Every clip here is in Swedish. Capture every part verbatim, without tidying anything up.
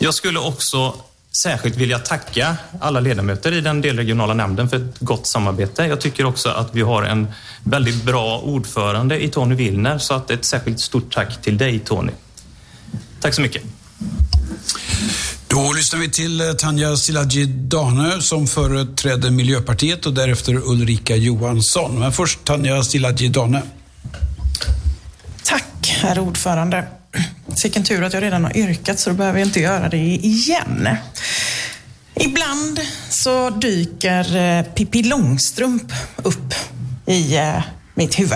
Jag skulle också särskilt vilja tacka alla ledamöter i den delregionala nämnden för ett gott samarbete. Jag tycker också att vi har en väldigt bra ordförande i Tony Willner, så att ett särskilt stort tack till dig, Tony. Tack så mycket. Då lyssnar vi till Tanja Szilágyi Dane som företräder Miljöpartiet och därefter Ulrika Johansson. Men först Tanja Szilágyi Dane. Tack, herr ordförande. Vilken tur att jag redan har yrkat, så då behöver jag inte göra det igen. Ibland så dyker Pippi Långstrump upp i mitt huvud.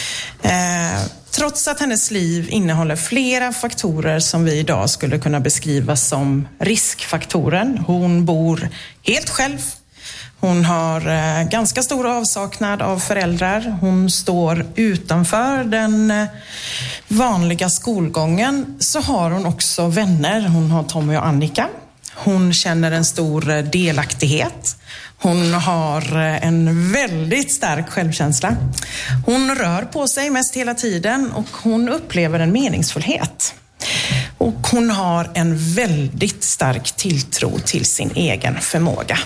Trots att hennes liv innehåller flera faktorer som vi idag skulle kunna beskriva som riskfaktoren. Hon bor helt själv. Hon har ganska stor avsaknad av föräldrar. Hon står utanför den vanliga skolgången. Så har hon också vänner. Hon har Tommy och Annika. Hon känner en stor delaktighet. Hon har en väldigt stark självkänsla. Hon rör på sig mest hela tiden och hon upplever en meningsfullhet. Och hon har en väldigt stark tilltro till sin egen förmåga.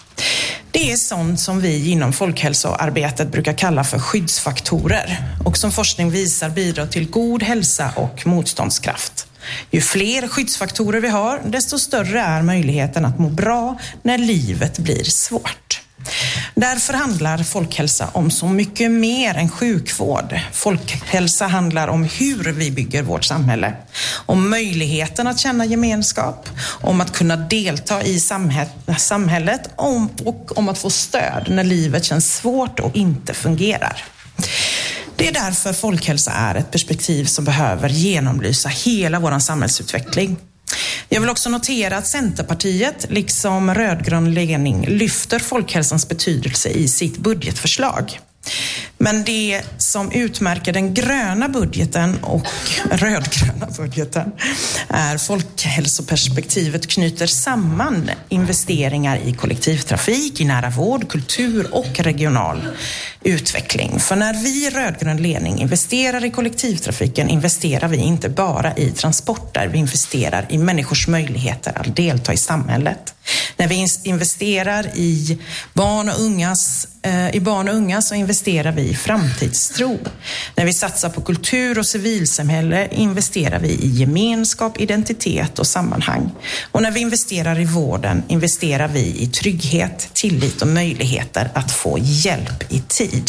Det är sånt som vi inom folkhälsoarbetet brukar kalla för skyddsfaktorer och som forskning visar bidrar till god hälsa och motståndskraft. Ju fler skyddsfaktorer vi har, desto större är möjligheten att må bra när livet blir svårt. Därför handlar folkhälsa om så mycket mer än sjukvård. Folkhälsa handlar om hur vi bygger vårt samhälle. Om möjligheten att känna gemenskap. Om att kunna delta i samhället. Och om att få stöd när livet känns svårt och inte fungerar. Det är därför folkhälsa är ett perspektiv som behöver genomlysa hela vår samhällsutveckling. Jag vill också notera att Centerpartiet, liksom rödgrön ledning, lyfter folkhälsans betydelse i sitt budgetförslag. Men det som utmärker den gröna budgeten och rödgröna budgeten är folkhälsoperspektivet knyter samman investeringar i kollektivtrafik, i nära vård, kultur och regional utveckling. För när vi rödgrön ledning investerar i kollektivtrafiken investerar vi inte bara i transporter, vi investerar i människors möjligheter att delta i samhället. När vi investerar i barn och ungas, eh, i barn och unga så investerar vi i framtidstro. När vi satsar på kultur och civilsamhälle investerar vi i gemenskap, identitet och sammanhang. Och när vi investerar i vården investerar vi i trygghet, tillit och möjligheter att få hjälp i tid.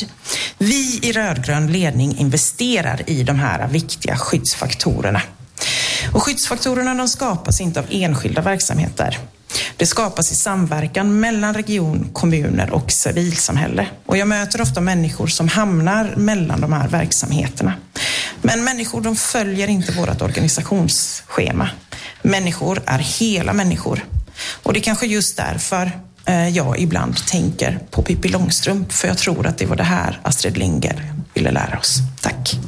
Vi i rödgrön ledning investerar i de här viktiga skyddsfaktorerna. Och skyddsfaktorerna de skapas inte av enskilda verksamheter. Det skapas i samverkan mellan region, kommuner och civilsamhälle. Och jag möter ofta människor som hamnar mellan de här verksamheterna. Men människor de följer inte vårt organisationsschema. Människor är hela människor. Och det är kanske just därför jag ibland tänker på Pippi Långstrump. För jag tror att det var det här Astrid Lindgren ville lära oss. Tack.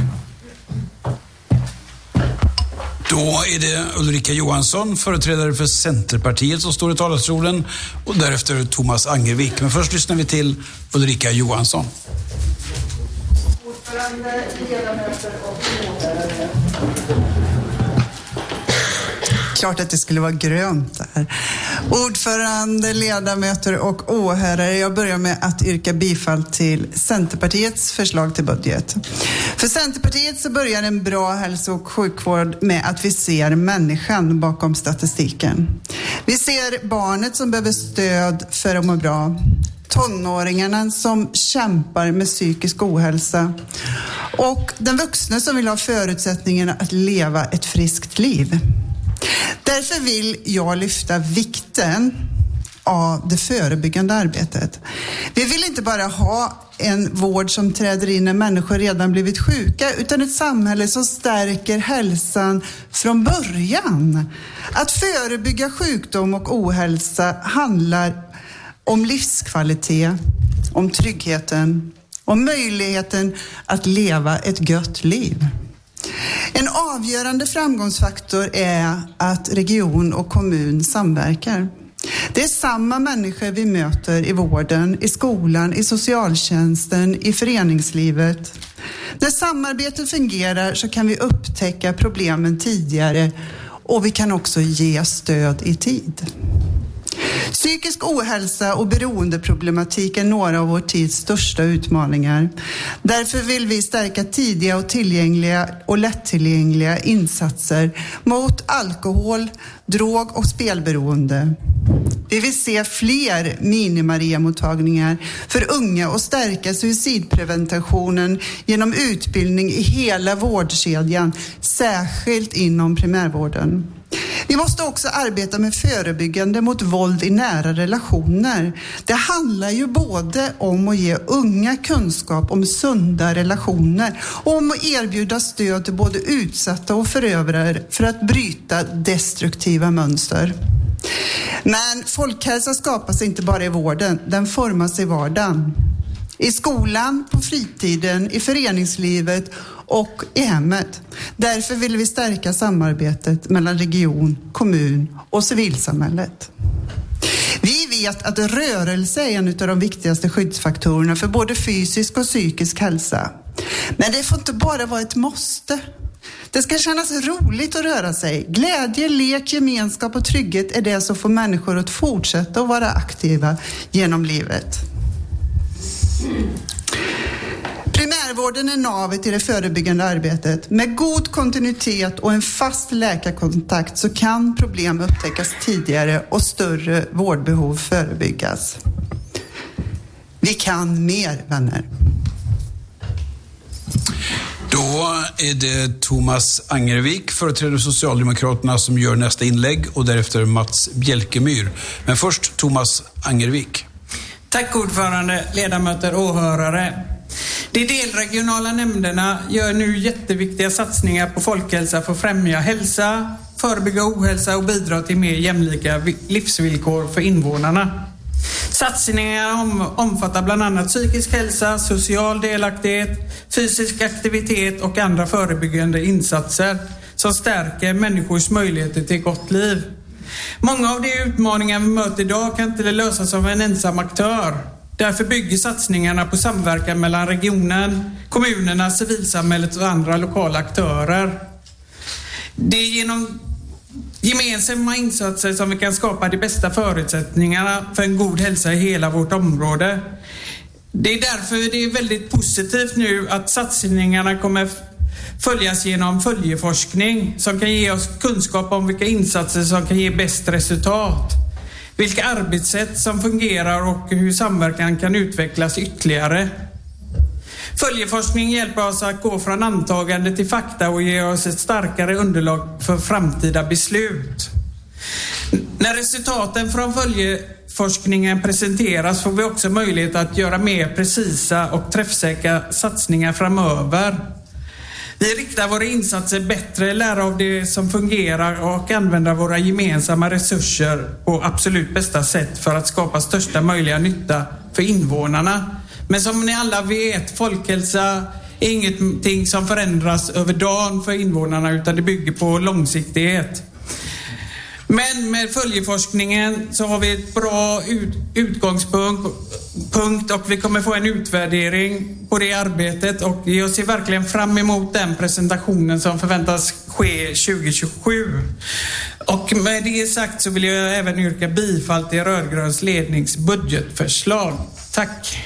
Då är det Ulrika Johansson, företrädare för Centerpartiet, som står i talarstolen och därefter Thomas Angervik. Men först lyssnar vi till Ulrika Johansson. Ordförande, ledamöter och åhörare. Klart att det skulle vara grönt där. Ordförande, ledamöter och åhörare. Jag börjar med att yrka bifall till Centerpartiets förslag till budget. För Centerpartiet så börjar en bra hälso- och sjukvård med att vi ser människan bakom statistiken. Vi ser barnet som behöver stöd för att må bra. Tonåringarna som kämpar med psykisk ohälsa. Och den vuxna som vill ha förutsättningarna att leva ett friskt liv. Därför vill jag lyfta vikten av det förebyggande arbetet. Vi vill inte bara ha en vård som träder in när människor redan blivit sjuka, utan ett samhälle som stärker hälsan från början. Att förebygga sjukdom och ohälsa handlar om livskvalitet, om tryggheten, om möjligheten att leva ett gött liv. En avgörande framgångsfaktor är att region och kommun samverkar. Det är samma människor vi möter i vården, i skolan, i socialtjänsten, i föreningslivet. När samarbetet fungerar så kan vi upptäcka problemen tidigare och vi kan också ge stöd i tid. Psykisk ohälsa och beroendeproblematik är några av vår tids största utmaningar. Därför vill vi stärka tidiga och tillgängliga och lättillgängliga insatser mot alkohol, drog och spelberoende. Vi vill se fler mini-Maria-mottagningar för unga och stärka suicidpreventionen genom utbildning i hela vårdkedjan, särskilt inom primärvården. Vi måste också arbeta med förebyggande mot våld i nära relationer. Det handlar ju både om att ge unga kunskap om sunda relationer och om att erbjuda stöd till både utsatta och förövare för att bryta destruktiva mönster. Men folkhälsa skapas inte bara i vården, den formas i vardagen. I skolan, på fritiden, i föreningslivet och i hemmet. Därför vill vi stärka samarbetet mellan region, kommun och civilsamhället. Vi vet att rörelse är en av de viktigaste skyddsfaktorerna för både fysisk och psykisk hälsa. Men det får inte bara vara ett måste. Det ska kännas roligt att röra sig. Glädje, lek, gemenskap och trygghet är det som får människor att fortsätta att vara aktiva genom livet. Primärvården är navet i det förebyggande arbetet. Med god kontinuitet och en fast läkarkontakt så kan problem upptäckas tidigare och större vårdbehov förebyggas. Vi kan mer, vänner. Då är det Thomas Angervik, företrädare Socialdemokraterna, som gör nästa inlägg och därefter Mats Bjälkemyr. Men först Thomas Angervik. Tack ordförande, ledamöter och åhörare. De delregionala nämnderna gör nu jätteviktiga satsningar på folkhälsa för att främja hälsa, förebygga ohälsa och bidra till mer jämlika livsvillkor för invånarna. Satsningarna om, omfattar bland annat psykisk hälsa, social delaktighet, fysisk aktivitet och andra förebyggande insatser som stärker människors möjligheter till ett gott liv. Många av de utmaningar vi möter idag kan inte lösas av en ensam aktör. Därför bygger satsningarna på samverkan mellan regionen, kommunerna, civilsamhället och andra lokala aktörer. Det är genom gemensamma insatser som vi kan skapa de bästa förutsättningarna för en god hälsa i hela vårt område. Det är därför det är väldigt positivt nu att satsningarna kommer följas genom följeforskning som kan ge oss kunskap om vilka insatser som kan ge bäst resultat, vilka arbetssätt som fungerar och hur samverkan kan utvecklas ytterligare. Följeforskning hjälper oss att gå från antagande till fakta och ger oss ett starkare underlag för framtida beslut. När resultaten från följeforskningen presenteras får vi också möjlighet att göra mer precisa och träffsäkra satsningar framöver. Vi riktar våra insatser bättre, lära av det som fungerar och använda våra gemensamma resurser på absolut bästa sätt för att skapa största möjliga nytta för invånarna. Men som ni alla vet, folkhälsa är ingenting som förändras över dagen för invånarna utan det bygger på långsiktighet. Men med följeforskningen så har vi ett bra ut, utgångspunkt punkt och vi kommer få en utvärdering på det arbetet och jag ser verkligen fram emot den presentationen som förväntas ske tjugo tjugosju. Och med det sagt så vill jag även yrka bifall till rödgröns ledningsbudgetförslag. Tack.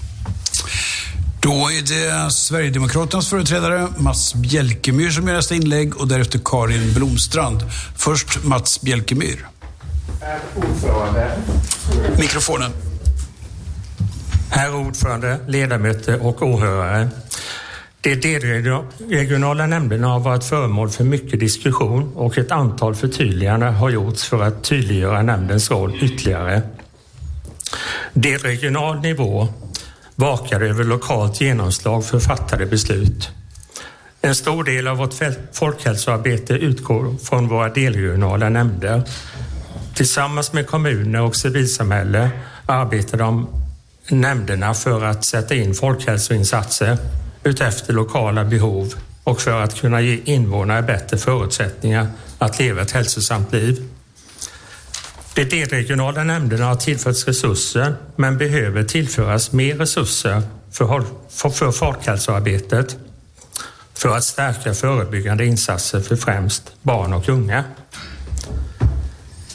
Då är det Sverigedemokraternas företrädare Mats Bjälkemyr som gör nästa inlägg och därefter Karin Blomstrand. Först Mats Bjälkemyr. Herr ordförande. Mikrofonen. Herr ordförande, ledamöter och åhörare. De delregionala nämnderna har varit föremål för mycket diskussion och ett antal förtydliganden har gjorts för att tydliggöra nämndens roll ytterligare. Delregional nivå vakar över lokalt genomslag för fattade beslut. En stor del av vårt folkhälsoarbete utgår från våra delregionala nämnder. Tillsammans med kommuner och civilsamhälle arbetar de nämnderna för att sätta in folkhälsoinsatser utefter lokala behov och för att kunna ge invånare bättre förutsättningar att leva ett hälsosamt liv. De delregionala nämnderna har tillförts resurser men behöver tillföras mer resurser för, för, för folkhälsoarbetet för att stärka förebyggande insatser för främst barn och unga.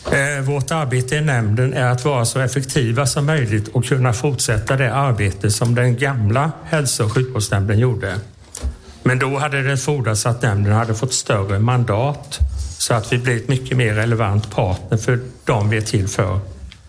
Eh, vårt arbete i nämnden är att vara så effektiva som möjligt och kunna fortsätta det arbete som den gamla hälso- och sjukvårdsnämnden gjorde. Men då hade det fordrats att nämnden hade fått större mandat så att vi blir ett mycket mer relevant partner för dem vi är till för.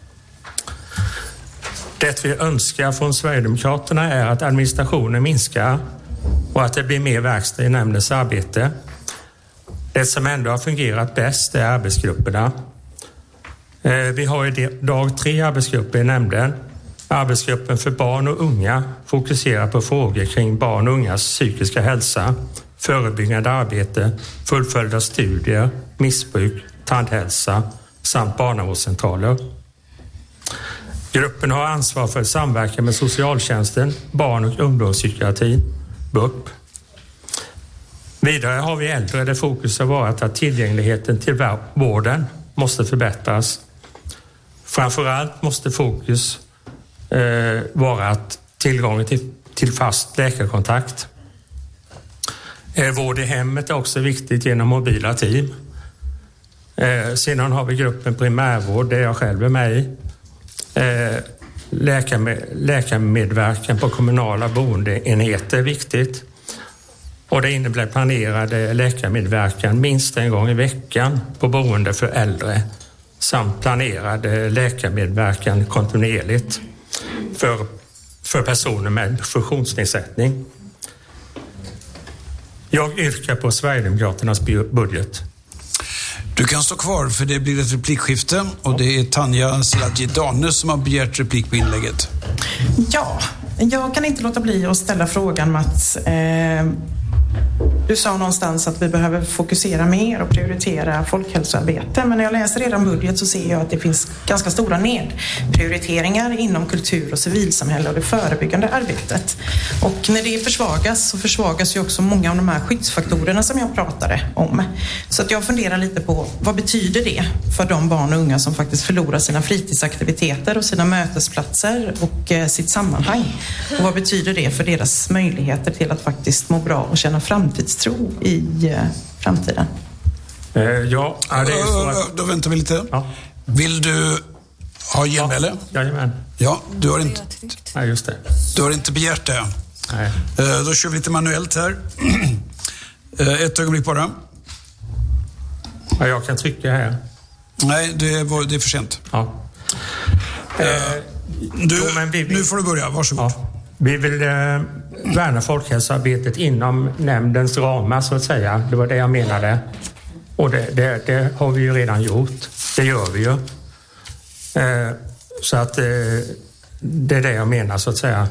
Det vi önskar från Sverigedemokraterna är att administrationen minskar och att det blir mer verkstad i nämndens arbete. Det som ändå har fungerat bäst är arbetsgrupperna. Vi har idag tre arbetsgrupper i nämnden. Arbetsgruppen för barn och unga fokuserar på frågor kring barn och ungas psykiska hälsa, förebyggande arbete, fullföljda studier, missbruk, tandhälsa samt barnavårdscentraler. Gruppen har ansvar för samverkan med socialtjänsten, barn- och ungdomspsykiatrin, B U P. Vidare har vi äldre där fokus har varit att tillgängligheten till vården måste förbättras. Framförallt måste fokus eh, vara att tillgången till, till fast läkarkontakt. Eh, vård i hemmet är också viktigt genom mobila team. Eh, sedan har vi gruppen primärvård där jag själv är med i. Eh, läkarmed, läkarmedverkan på kommunala boendeenheter är viktigt. Och det innebär planerade läkarmedverkan minst en gång i veckan på boende för äldre samt planerad läkarmedverkan kontinuerligt för, för personer med funktionsnedsättning. Jag yrkar på Sverigedemokraternas budget. Du kan stå kvar för det blir ett replikskifte och det är Tanja Sladji-Dane som har begärt replik på inlägget. Ja, jag kan inte låta bli att ställa frågan, Mats. Eh... Du sa någonstans att vi behöver fokusera mer och prioritera folkhälsoarbete. Men när jag läser redan budget så ser jag att det finns ganska stora nedprioriteringar inom kultur och civilsamhälle och det förebyggande arbetet. Och när det försvagas så försvagas ju också många av de här skyddsfaktorerna som jag pratade om. Så att jag funderar lite på vad betyder det för de barn och unga som faktiskt förlorar sina fritidsaktiviteter och sina mötesplatser och eh, sitt sammanhang. Och vad betyder det för deras möjligheter till att faktiskt må bra och känna framtidstro i eh, framtiden? Eh, ja, det är så att... Då väntar vi lite. Ja. Vill du ha genmäle? Ja, jajamän. Ja, du har inte... Ja, just det. Du har inte begärt det. Nej. Eh, då kör vi lite manuellt här. eh, ett ögonblick bara. Ja, jag kan trycka här. Nej, det är, det är för sent. Ja. Eh, du, jo, men vi, vi, nu får du börja, varsågod. Ja. Vi vill eh, värna folkhälsoarbetet inom nämndens ramar så att säga. Det var det jag menade. Och det, det, det har vi ju redan gjort. Det gör vi ju. Eh, så att eh, det är det jag menar så att säga.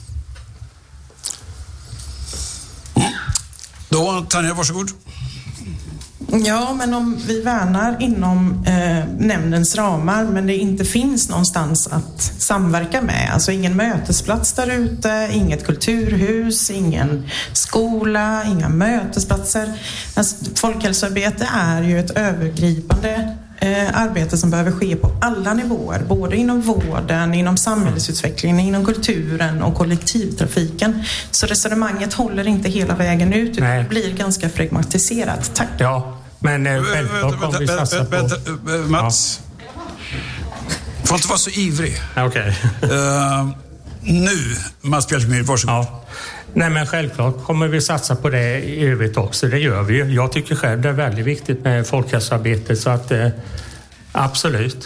Då, Tanja, varsågod. Ja, men om vi värnar inom eh, nämndens ramar men det inte finns någonstans att samverka med, alltså ingen mötesplats där ute, inget kulturhus, ingen skola, inga mötesplatser. Alltså, folkhälsoarbete är ju ett övergripande eh, arbete som behöver ske på alla nivåer, både inom vården, inom samhällsutvecklingen, inom kulturen och kollektivtrafiken. Så resonemanget håller inte hela vägen ut, det blir ganska fragmentiserat. Tack. Ja. Men eh, självklart kommer vi satsa på... Vänta, vänta, Mats. Ja. Får inte vara så ivrig. Okej. Okay. uh, nu, Mats Bjälkemyr, varsågod. Ja. Nej, men självklart kommer vi satsa på det i övrigt också. Det gör vi ju. Jag tycker själv det är väldigt viktigt med folkhälsoarbete, så att eh, absolut.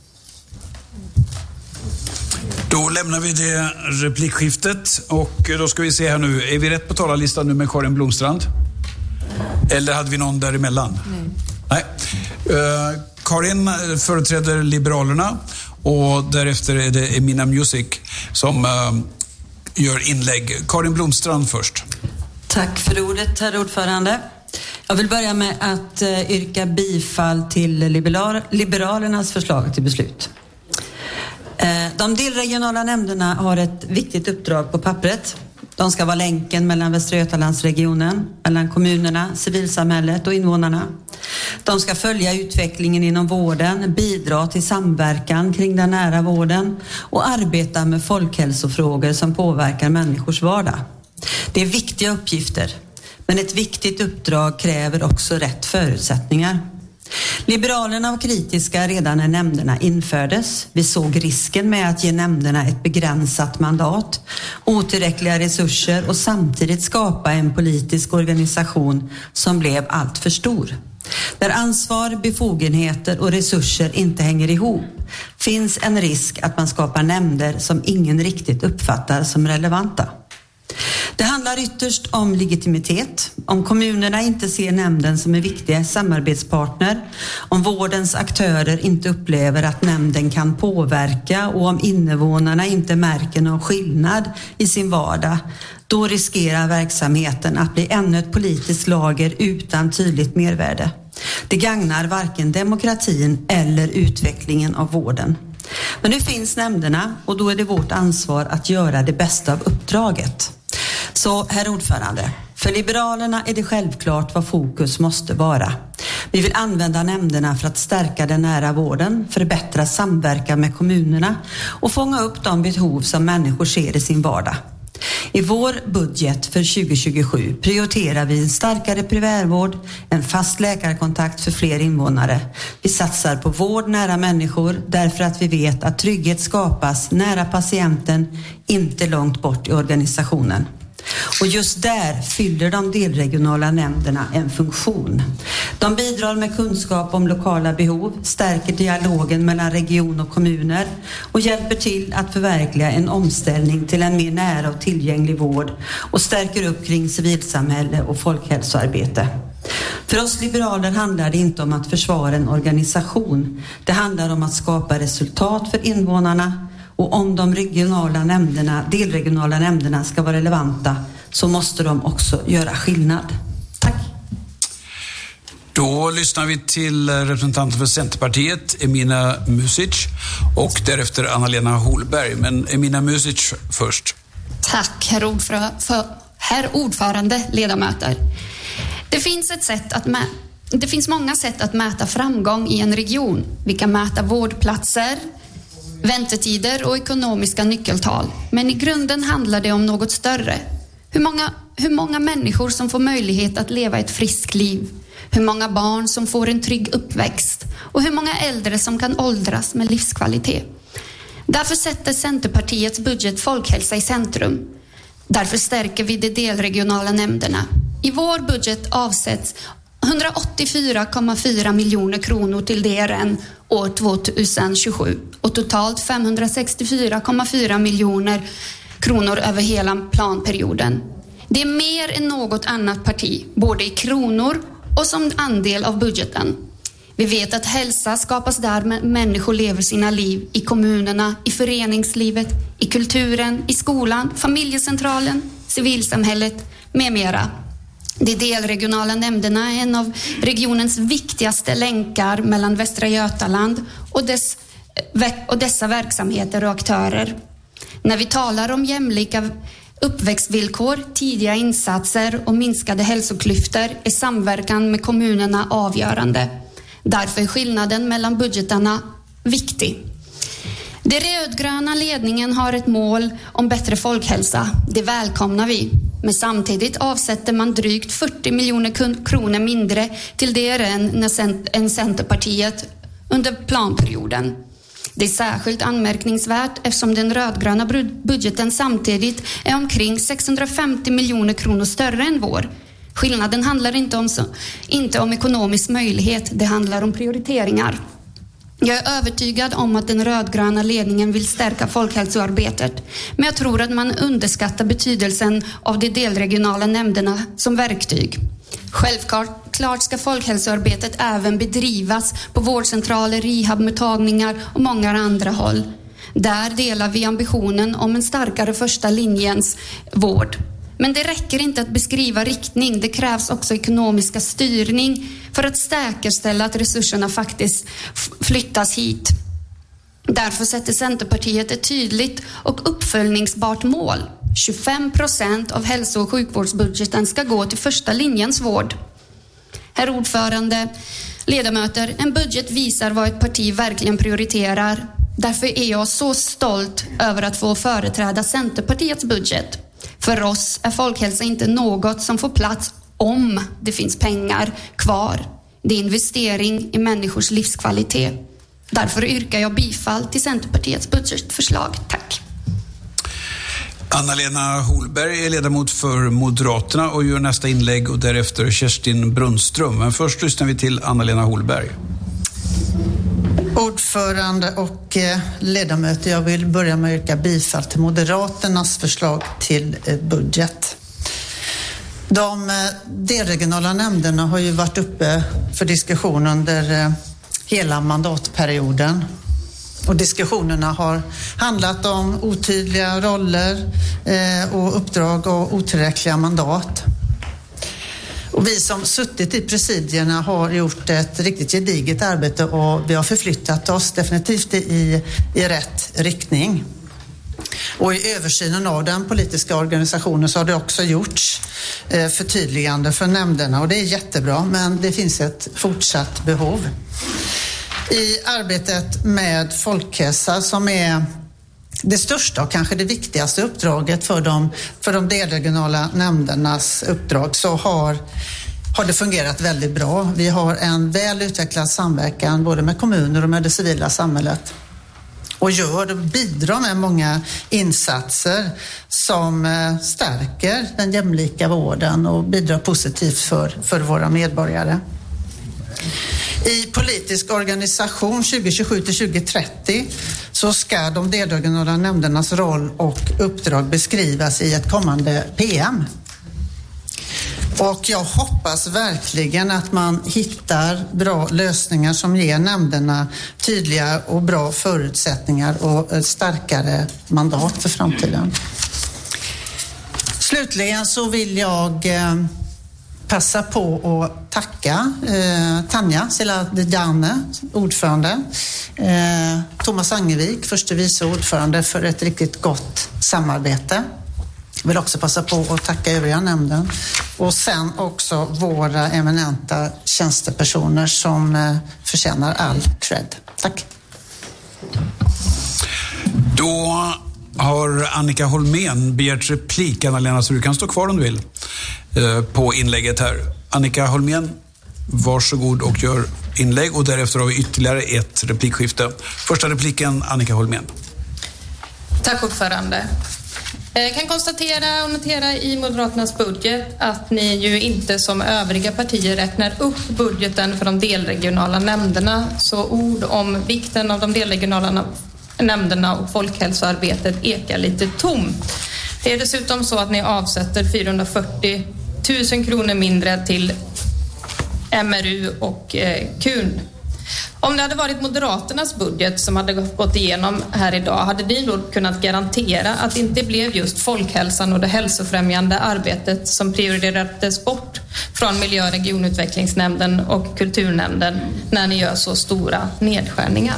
Då lämnar vi det replikskiftet och då ska vi se här nu. Är vi rätt på talarlistan nu med Karin Blomstrand? Eller hade vi någon däremellan? Mm. Nej. Uh, Karin företräder Liberalerna och därefter är det Emina Music som uh, gör inlägg. Karin Blomstrand först. Tack för ordet, herr ordförande. Jag vill börja med att uh, yrka bifall till liberal- Liberalernas förslag till beslut. Uh, de delregionala nämnderna har ett viktigt uppdrag på pappret. De ska vara länken mellan Västra Götalandsregionen, mellan kommunerna, civilsamhället och invånarna. De ska följa utvecklingen inom vården, bidra till samverkan kring den nära vården och arbeta med folkhälsofrågor som påverkar människors vardag. Det är viktiga uppgifter, men ett viktigt uppdrag kräver också rätt förutsättningar. Liberalerna var kritiska redan när nämnderna infördes. Vi såg risken med att ge nämnderna ett begränsat mandat, otillräckliga resurser och samtidigt skapa en politisk organisation som blev allt för stor. Där ansvar, befogenheter och resurser inte hänger ihop finns en risk att man skapar nämnder som ingen riktigt uppfattar som relevanta. Det handlar ytterst om legitimitet, om kommunerna inte ser nämnden som en viktig samarbetspartner, om vårdens aktörer inte upplever att nämnden kan påverka och om invånarna inte märker någon skillnad i sin vardag. Då riskerar verksamheten att bli ännu ett politiskt lager utan tydligt mervärde. Det gagnar varken demokratin eller utvecklingen av vården. Men nu finns nämnderna och då är det vårt ansvar att göra det bästa av uppdraget. Så, herr ordförande, för Liberalerna är det självklart vad fokus måste vara. Vi vill använda nämnderna för att stärka den nära vården, förbättra samverkan med kommunerna och fånga upp de behov som människor ser i sin vardag. I vår budget för tjugo tjugosju prioriterar vi en starkare primärvård, en fast läkarkontakt för fler invånare. Vi satsar på vård nära människor därför att vi vet att trygghet skapas nära patienten, inte långt bort i organisationen. Och just där fyller de delregionala nämnderna en funktion. De bidrar med kunskap om lokala behov, stärker dialogen mellan region och kommuner och hjälper till att förverkliga en omställning till en mer nära och tillgänglig vård och stärker upp kring civilsamhälle och folkhälsoarbete. För oss liberaler handlar det inte om att försvara en organisation. Det handlar om att skapa resultat för invånarna. Och om de regionala nämnderna, delregionala nämnderna ska vara relevanta så måste de också göra skillnad. Tack. Då lyssnar vi till representanten för Centerpartiet, Emina Music, och därefter Anna-Lena Holberg. Men Emina Music först. Tack, herr, ordför- för, herr ordförande, ledamöter. Det finns ett sätt att mä- det finns många sätt att mäta framgång i en region. Vi kan mäta vårdplatser, väntetider och ekonomiska nyckeltal. Men i grunden handlar det om något större. Hur många, hur många människor som får möjlighet att leva ett friskt liv. Hur många barn som får en trygg uppväxt. Och hur många äldre som kan åldras med livskvalitet. Därför sätter Centerpartiets budget folkhälsa i centrum. Därför stärker vi de delregionala nämnderna. I vår budget avsätts hundraåttiofyra komma fyra miljoner kronor till D R N år tjugohundratjugosju och totalt femhundrasextiofyra komma fyra miljoner kronor över hela planperioden. Det är mer än något annat parti, både i kronor och som andel av budgeten. Vi vet att hälsa skapas där människor lever sina liv, i kommunerna, i föreningslivet, i kulturen, i skolan, familjecentralen, civilsamhället med mera. De delregionala nämnderna är en av regionens viktigaste länkar mellan Västra Götaland och, dess, och dessa verksamheter och aktörer. När vi talar om jämlika uppväxtvillkor, tidiga insatser och minskade hälsoklyftor är samverkan med kommunerna avgörande. Därför är skillnaden mellan budgetarna viktig. Den rödgröna ledningen har ett mål om bättre folkhälsa. Det välkomnar vi. Men samtidigt avsätter man drygt fyrtio miljoner kronor mindre till D R N än Centerpartiet under planperioden. Det är särskilt anmärkningsvärt eftersom den rödgröna budgeten samtidigt är omkring sexhundrafemtio miljoner kronor större än vår. Skillnaden handlar inte om, inte om ekonomisk möjlighet, det handlar om prioriteringar. Jag är övertygad om att den rödgröna ledningen vill stärka folkhälsoarbetet, men jag tror att man underskattar betydelsen av de delregionala nämnderna som verktyg. Självklart ska folkhälsoarbetet även bedrivas på vårdcentraler, rehabmottagningar och många andra håll. Där delar vi ambitionen om en starkare första linjens vård. Men det räcker inte att beskriva riktning, det krävs också ekonomiska styrning för att säkerställa att resurserna faktiskt flyttas hit. Därför sätter Centerpartiet ett tydligt och uppföljningsbart mål. tjugofem procent av hälso- och sjukvårdsbudgeten ska gå till första linjens vård. Herr ordförande, ledamöter, en budget visar vad ett parti verkligen prioriterar. Därför är jag så stolt över att få företräda Centerpartiets budget. För oss är folkhälsa inte något som får plats om det finns pengar kvar. Det är investering i människors livskvalitet. Därför yrkar jag bifall till Centerpartiets budgetförslag. Tack. Anna-Lena Holberg är ledamot för Moderaterna och gör nästa inlägg, och därefter Kerstin Brunström. Men först lyssnar vi till Anna-Lena Holberg. Ordförande och ledamöter, jag vill börja med att yrka bifall till Moderaternas förslag till budget. De delregionala nämnderna har ju varit uppe för diskussion under hela mandatperioden. Och diskussionerna har handlat om otydliga roller och uppdrag och otillräckliga mandat. Och vi som suttit i presidierna har gjort ett riktigt gediget arbete och vi har förflyttat oss definitivt i, i rätt riktning. Och i översynen av den politiska organisationen så har det också gjorts eh, förtydligande för nämnderna, och det är jättebra, men det finns ett fortsatt behov. I arbetet med folkhälsa, som är det största och kanske det viktigaste uppdraget för de, för de delregionala nämndernas uppdrag, så har, har det fungerat väldigt bra. Vi har en väl utvecklad samverkan både med kommuner och med det civila samhället. Och gör och bidrar med många insatser som stärker den jämlika vården och bidrar positivt för, för våra medborgare. I politisk organisation tjugo tjugosju till tjugo trettio så ska de delregionala nämndernas roll och uppdrag beskrivas i ett kommande P M. Och jag hoppas verkligen att man hittar bra lösningar som ger nämnderna tydliga och bra förutsättningar och ett starkare mandat för framtiden. Slutligen så vill jag eh, passa på att tacka eh, Tanja Seladjane, ordförande, eh, Thomas Angevik, förste vice ordförande, för ett riktigt gott samarbete. Jag vill också passa på att tacka övriga nämnden och sen också våra eminenta tjänstepersoner som eh, förtjänar all cred. Tack. Då har Annika Holmén begärt replik, Anna-Lena, så du kan stå kvar om du vill eh, på inlägget här. Annika Holmén, varsågod och gör inlägg, och därefter har vi ytterligare ett replikskifte. Första repliken, Annika Holmén. Tack ordförande. Jag kan konstatera och notera i Moderaternas budget att ni ju inte som övriga partier räknar upp budgeten för de delregionala nämnderna. Så ord om vikten av de delregionala nämnderna och folkhälsoarbetet ekar lite tomt. Det är dessutom så att ni avsätter fyrahundrafyrtio tusen kronor mindre till M R U och eh, K U N. Om det hade varit Moderaternas budget som hade gått igenom här idag, hade ni då kunnat garantera att det inte blev just folkhälsan och det hälsofrämjande arbetet som prioriterades bort från miljö- och regionutvecklingsnämnden och kulturnämnden när ni gör så stora nedskärningar?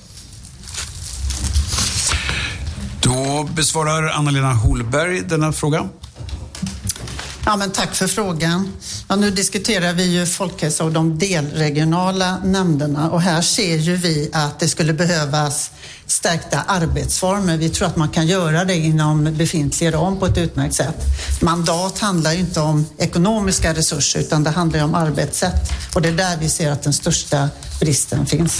Då besvarar Anna-Lena Holberg denna fråga. Ja, men tack för frågan. Ja, nu diskuterar vi ju folkhälsa och de delregionala nämnderna, och här ser ju vi att det skulle behövas stärkta arbetsformer. Vi tror att man kan göra det inom befintlig ram på ett utmärkt sätt. Mandat handlar ju inte om ekonomiska resurser, utan det handlar ju om arbetssätt, och det är där vi ser att den största bristen finns.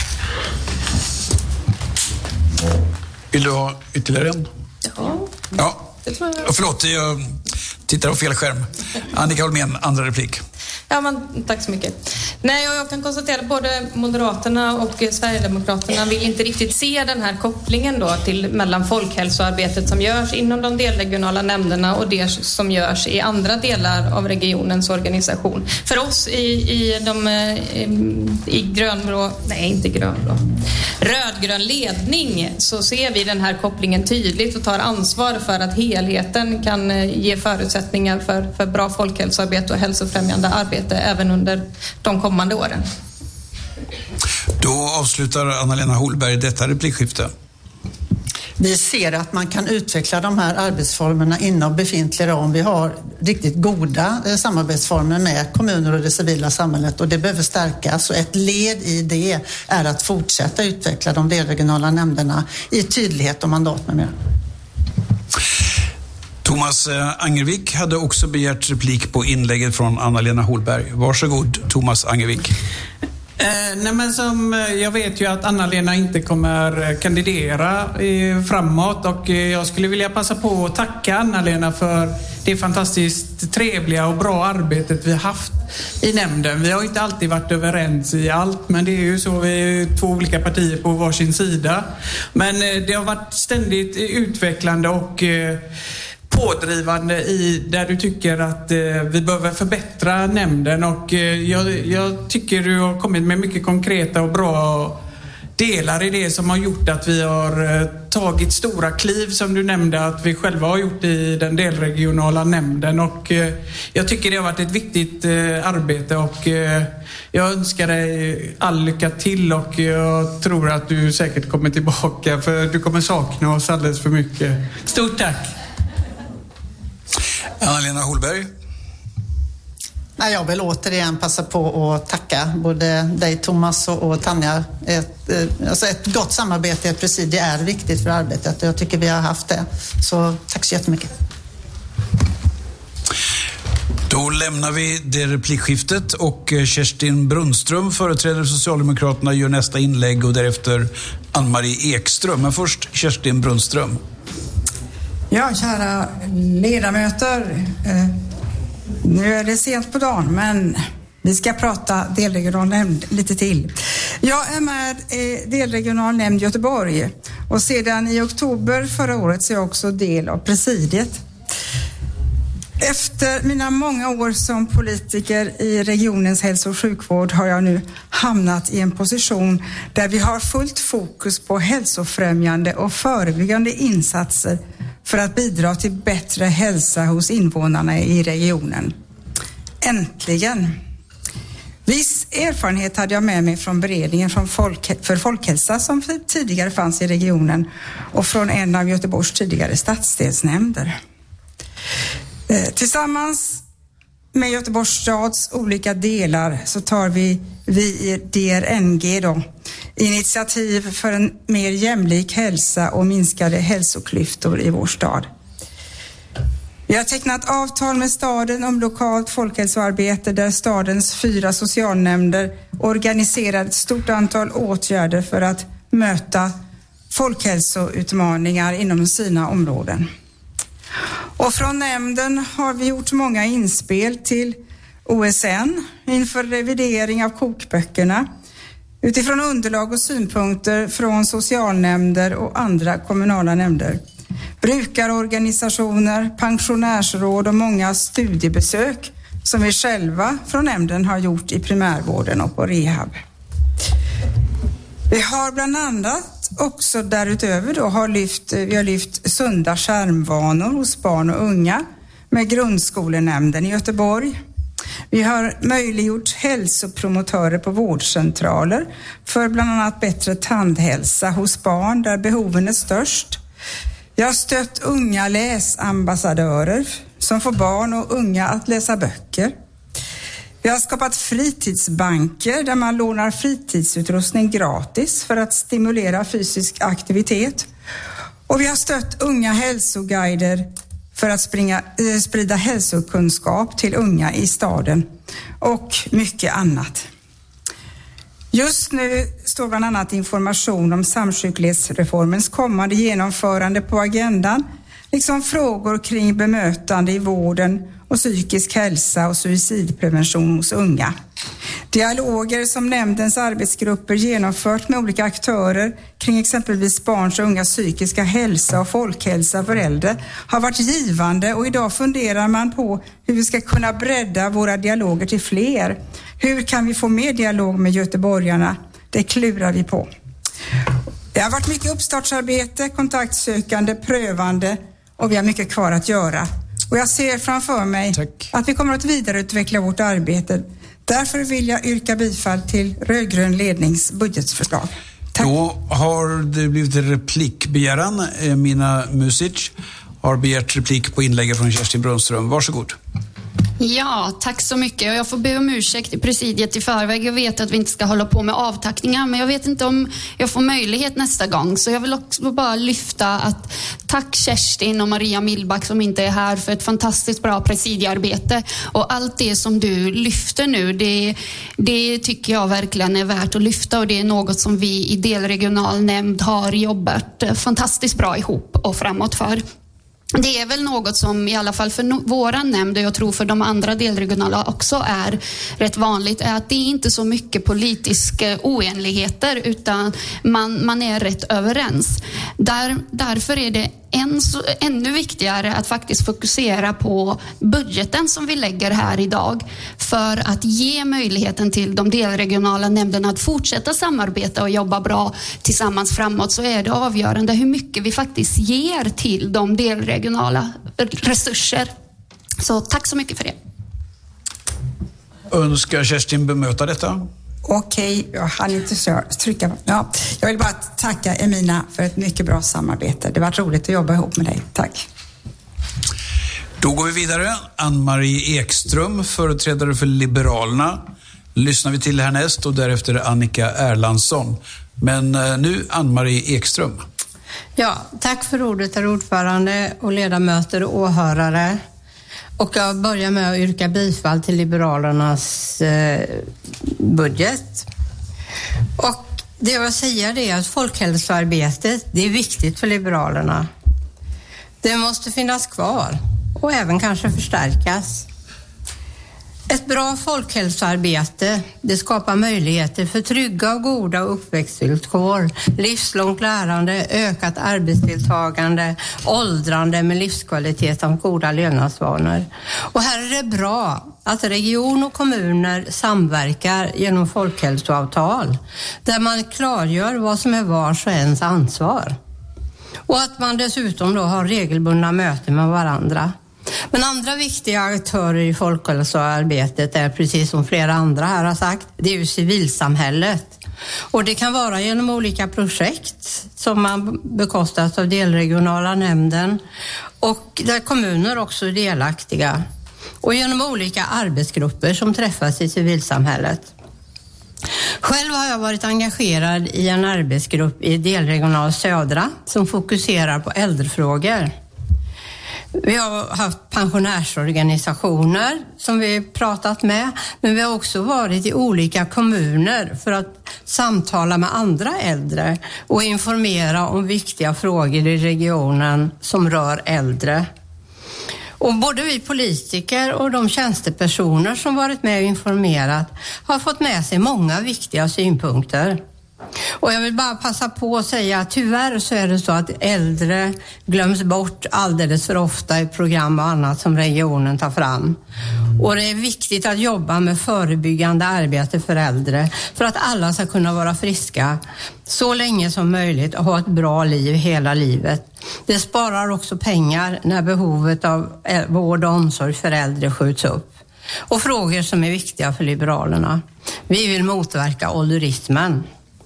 Vill du ha ytterligare en? Ja, ja. det tror jag. Förlåt, jag tittar på fel skärm. Annika Holmén, andra replik. Ja, men tack så mycket. Nej, jag kan konstatera att både Moderaterna och Sverigedemokraterna vill inte riktigt se den här kopplingen då till mellan folkhälsoarbetet som görs inom de delregionala nämnderna och det som görs i andra delar av regionens organisation. För oss i, i, de, i grönblå, nej inte grönblå, rödgrön ledning så ser vi den här kopplingen tydligt och tar ansvar för att helheten kan ge förutsättningar för, för bra folkhälsoarbete och hälsofrämjande arbete även under de kommande åren. Då avslutar Anna-Lena Holberg detta replikskifte. Vi ser att man kan utveckla de här arbetsformerna inom befintlig ram. Vi har riktigt goda eh, samarbetsformer med kommuner och det civila samhället, och det behöver stärkas. Och ett led i det är att fortsätta utveckla de delregionala nämnderna i tydlighet och mandat med mer. Thomas Angervik hade också begärt replik på inlägget från Anna-Lena Holberg. Varsågod, Thomas Angervik. Eh, nej men som, jag vet ju att Anna-Lena inte kommer kandidera eh, framåt och eh, jag skulle vilja passa på att tacka Anna-Lena för det fantastiskt trevliga och bra arbetet vi har haft i nämnden. Vi har inte alltid varit överens i allt, men det är ju så, vi är två olika partier på varsin sida. Men eh, det har varit ständigt utvecklande och eh, pådrivande i där du tycker att eh, vi behöver förbättra nämnden och eh, jag, jag tycker du har kommit med mycket konkreta och bra delar i det som har gjort att vi har eh, tagit stora kliv, som du nämnde att vi själva har gjort i den delregionala nämnden och eh, jag tycker det har varit ett viktigt eh, arbete och eh, jag önskar dig all lycka till och jag tror att du säkert kommer tillbaka för du kommer sakna oss alldeles för mycket. Stort tack! Anna-Lena Holberg. Jag vill återigen passa på att tacka både dig Thomas och Tanja. Ett, alltså ett gott samarbete i ett presidie är viktigt för arbetet och jag tycker vi har haft det. Så tack så jättemycket. Då lämnar vi det replikskiftet och Kerstin Brunström, företrädare för Socialdemokraterna, gör nästa inlägg och därefter Ann-Marie Ekström. Men först Kerstin Brunström. Ja, kära ledamöter. Eh, nu är det sent på dagen, men vi ska prata delregional nämnd lite till. Jag är med i delregional nämnd Göteborg och sedan i oktober förra året så är jag också del av presidiet. Efter mina många år som politiker i regionens hälso- och sjukvård har jag nu hamnat i en position där vi har fullt fokus på hälsofrämjande och förebyggande insatser för att bidra till bättre hälsa hos invånarna i regionen. Äntligen! Viss erfarenhet hade jag med mig från beredningen från folk, för folkhälsa som tidigare fanns i regionen och från en av Göteborgs tidigare stadsdelsnämnder. Tillsammans med Göteborgs stads olika delar så tar vi, vi i D R N G då, initiativ för en mer jämlik hälsa och minskade hälsoklyftor i vår stad. Vi har tecknat avtal med staden om lokalt folkhälsoarbete där stadens fyra socialnämnder organiserar ett stort antal åtgärder för att möta folkhälsoutmaningar inom sina områden. Och från nämnden har vi gjort många inspel till O S N inför revidering av kokböckerna utifrån underlag och synpunkter från socialnämnder och andra kommunala nämnder, brukarorganisationer, pensionärsråd och många studiebesök som vi själva från nämnden har gjort i primärvården och på rehab. Vi har bland annat också därutöver då har lyft, vi har lyft sunda skärmvanor hos barn och unga med grundskolenämnden i Göteborg. Vi har möjliggjort hälsopromotörer på vårdcentraler för bland annat bättre tandhälsa hos barn där behoven är störst. Vi har stött unga läsambassadörer som får barn och unga att läsa böcker. Vi har skapat fritidsbanker där man lånar fritidsutrustning gratis för att stimulera fysisk aktivitet. Och vi har stött unga hälsoguider för att springa, eh, sprida hälsokunskap till unga i staden och mycket annat. Just nu står bland annat information om samsjuklighetsreformens kommande genomförande på agendan, liksom frågor kring bemötande i vården och psykisk hälsa och suicidprevention hos unga. Dialoger som nämndens arbetsgrupper genomfört med olika aktörer kring exempelvis barns och ungas psykiska hälsa och folkhälsa för äldre har varit givande och idag funderar man på hur vi ska kunna bredda våra dialoger till fler. Hur kan vi få mer dialog med göteborgarna? Det klurar vi på. Det har varit mycket uppstartsarbete, kontaktsökande, prövande och vi har mycket kvar att göra. Och jag ser framför mig Tack. att vi kommer att vidareutveckla vårt arbete. Därför vill jag yrka bifall till rödgrön lednings budgetförslag. Tack. Då har det blivit en replikbegäran. Mina Music har begärt replik på inlägget från Kerstin Brunström. Varsågod. Ja, tack så mycket. Och jag får be om ursäkt i presidiet i förväg. Jag vet att vi inte ska hålla på med avtackningar, men jag vet inte om jag får möjlighet nästa gång. Så jag vill också bara lyfta att tack Kerstin och Maria Milback som inte är här för ett fantastiskt bra presidiearbete. Och allt det som du lyfter nu, det, det tycker jag verkligen är värt att lyfta, och det är något som vi i delregional nämnd har jobbat fantastiskt bra ihop och framåt för. Det är väl något som i alla fall för no- våran nämnd, och jag tror för de andra delregionala också är rätt vanligt, är att det är inte så mycket politiska oenigheter, utan man, man är rätt överens. Där, därför är det än så, ännu viktigare att faktiskt fokusera på budgeten som vi lägger här idag, för att ge möjligheten till de delregionala nämnderna att fortsätta samarbeta och jobba bra tillsammans framåt. Så är det avgörande hur mycket vi faktiskt ger till de delregionala resurser. Så tack så mycket för det. Önskar Kerstin bemöta detta? Okej, jag hann inte så trycka. Ja, jag vill bara tacka Emina för ett mycket bra samarbete. Det var roligt att jobba ihop med dig. Tack. Då går vi vidare. Ann-Marie Ekström, företrädare för Liberalerna, lyssnar vi till härnäst, och därefter Annika Erlandsson. Men nu Ann-Marie Ekström. Ja, tack för ordet, herr ordförande och ledamöter och åhörare. Och jag börjar med att yrka bifall till Liberalernas eh, budget. Och det jag vill säga är att folkhälsoarbetet, det är viktigt för Liberalerna. Det måste finnas kvar och även kanske förstärkas. Ett bra folkhälsoarbete, det skapar möjligheter för trygga och goda uppväxtvillkor, livslångt lärande, ökat arbetsdeltagande, åldrande med livskvalitet och goda levnadsvanor. Och här är det bra att region och kommuner samverkar genom folkhälsoavtal, där man klargör vad som är vars och ens ansvar. Och att man dessutom då har regelbundna möten med varandra. Men andra viktiga aktörer i folkhälsoarbetet är, precis som flera andra här har sagt, det är ju civilsamhället. Och det kan vara genom olika projekt som man bekostas av delregionala nämnden, och där kommuner också är delaktiga. Och genom olika arbetsgrupper som träffas i civilsamhället. Själv har jag varit engagerad i en arbetsgrupp i delregional södra som fokuserar på äldrefrågor. Vi har haft pensionärsorganisationer som vi pratat med, men vi har också varit i olika kommuner för att samtala med andra äldre och informera om viktiga frågor i regionen som rör äldre. Och både vi politiker och de tjänstepersoner som varit med och informerat har fått med sig många viktiga synpunkter. Och jag vill bara passa på att säga att tyvärr så är det så att äldre glöms bort alldeles för ofta i program och annat som regionen tar fram. Och det är viktigt att jobba med förebyggande arbete för äldre för att alla ska kunna vara friska så länge som möjligt och ha ett bra liv hela livet. Det sparar också pengar när behovet av vård och omsorg för äldre skjuts upp. Och frågor som är viktiga för Liberalerna. Vi vill motverka ålderismen.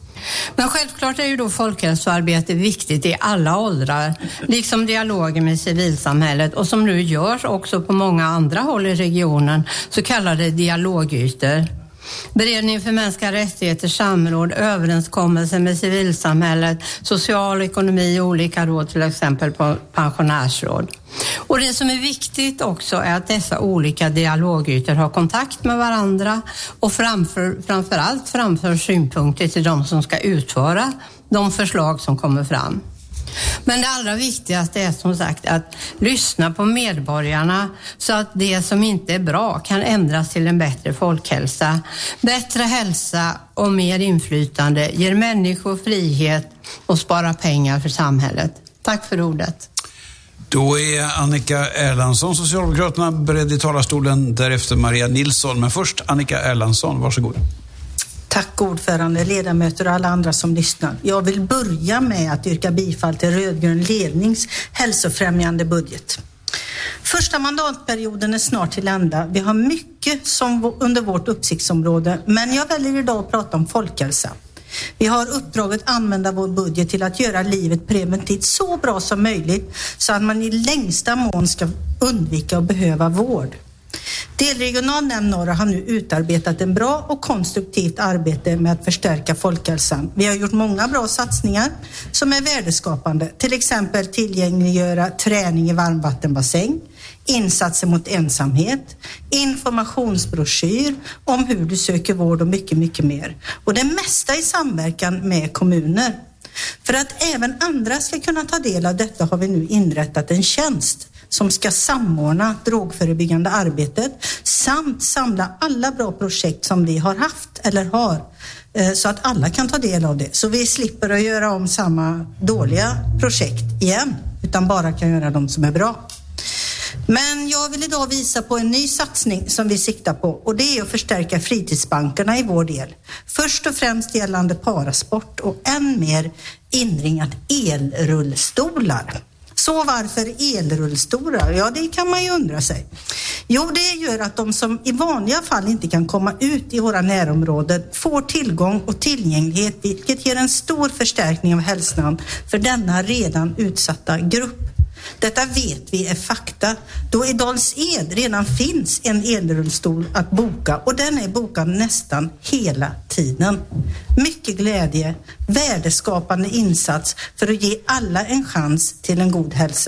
Men självklart är ju då folkhälsoarbete viktigt i alla åldrar, liksom dialogen med civilsamhället, och som nu görs också på många andra håll i regionen, så kallade dialogytor. Beredning för mänskliga rättigheter, samråd, överenskommelser med civilsamhället, social ekonomi och olika råd, till exempel på pensionärsråd. Och det som är viktigt också är att dessa olika dialogytor har kontakt med varandra och framför, framförallt framför synpunkter till de som ska utföra de förslag som kommer fram. Men det allra viktigaste är som sagt att lyssna på medborgarna så att det som inte är bra kan ändras till en bättre folkhälsa. Bättre hälsa och mer inflytande ger människor frihet och sparar pengar för samhället. Tack för ordet. Då är Annika Erlandsson, Socialdemokraterna, beredd i talarstolen, därefter Maria Nilsson. Men först Annika Erlandsson, varsågod. Tack ordförande, ledamöter och alla andra som lyssnar. Jag vill börja med att yrka bifall till rödgrön lednings hälsofrämjande budget. Första mandatperioden är snart till ända. Vi har mycket som under vårt uppsiktsområde, men jag väljer idag att prata om folkhälsa. Vi har uppdraget att använda vår budget till att göra livet preventivt så bra som möjligt så att man i längsta mån ska undvika att behöva vård. Delregional nämnd Norra har nu utarbetat en bra och konstruktivt arbete med att förstärka folkhälsan. Vi har gjort många bra satsningar som är värdeskapande. Till exempel tillgängliggöra träning i varmvattenbassäng, insatser mot ensamhet, informationsbroschyr om hur du söker vård och mycket, mycket mer. Och det mesta i samverkan med kommuner. För att även andra ska kunna ta del av detta har vi nu inrättat en tjänst som ska samordna drogförebyggande arbetet samt samla alla bra projekt som vi har haft eller har, så att alla kan ta del av det. Så vi slipper att göra om samma dåliga projekt igen, utan bara kan göra de som är bra. Men jag vill idag visa på en ny satsning som vi siktar på, och det är att förstärka fritidsbankerna i vår del. Först och främst gällande parasport och än mer inringat elrullstolar. Så varför elrullstolar? Ja, det kan man ju undra sig. Jo, det gör att de som i vanliga fall inte kan komma ut i våra närområden får tillgång och tillgänglighet, vilket ger en stor förstärkning av hälsan för denna redan utsatta grupp. Detta vet vi är fakta, då i Dals-Ed redan finns en elrullstol att boka, och den är bokad nästan hela tiden. Mycket glädje, värdeskapande insats för att ge alla en chans till en god hälsa.